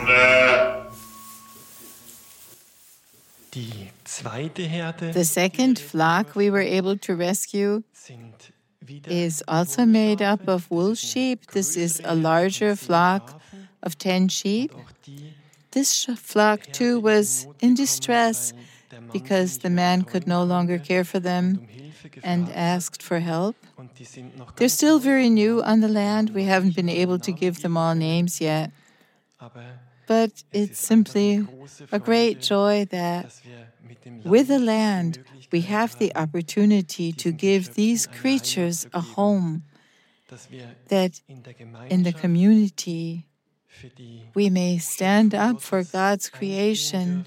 The second flock we were able to rescue is also made up of wool sheep. This is a larger flock of 10 sheep. This flock too was in distress because the man could no longer care for them and asked for help. They're still very new on the land. We haven't been able to give them all names yet. But it's simply a great joy that with the land, we have the opportunity to give these creatures a home, that in the community we may stand up for God's creation,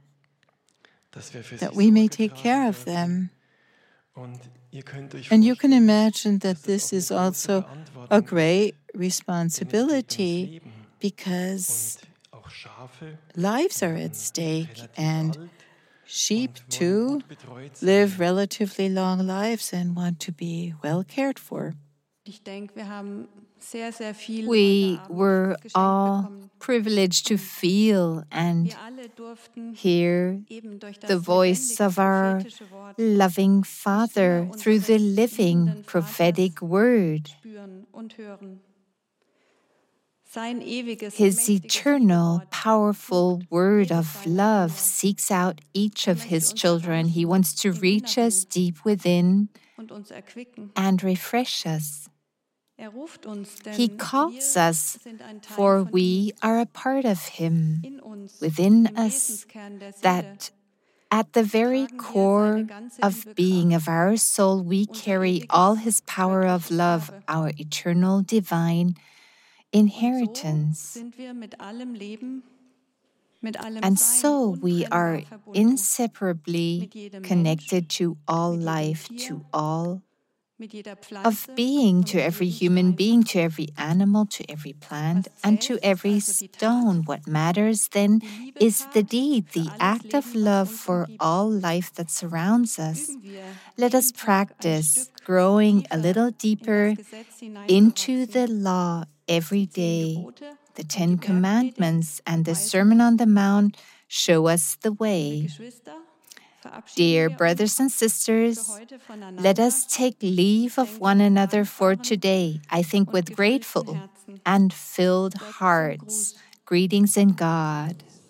that we may take care of them. And you can imagine that this is also a great responsibility because lives are at stake, and sheep too live relatively long lives and want to be well cared for. We were all privileged to feel and hear the voice of our loving Father through the living prophetic word. His eternal, powerful word of love seeks out each of his children. He wants to reach us deep within and refresh us. He calls us, for we are a part of him, within us, that at the very core of being of our soul, we carry all his power of love, our eternal divine inheritance. And so we are inseparably connected to all life, to all of being, to every human being, to every animal, to every plant, and to every stone. What matters then is the deed, the act of love for all life that surrounds us. Let us practice growing a little deeper into the law every day. The 10 Commandments and the Sermon on the Mount show us the way. Dear brothers and sisters, let us take leave of one another for today. I think with grateful and filled hearts. Greetings in God.